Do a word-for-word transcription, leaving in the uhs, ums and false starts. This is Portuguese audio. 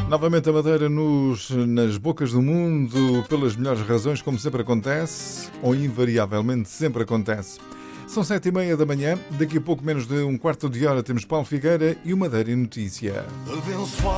Novamente a Madeira nos, nas bocas do mundo, pelas melhores razões, como sempre acontece, ou invariavelmente sempre acontece. São sete e meia da manhã, daqui a pouco menos de um quarto de hora temos Paulo Figueira e o Madeira em Notícia.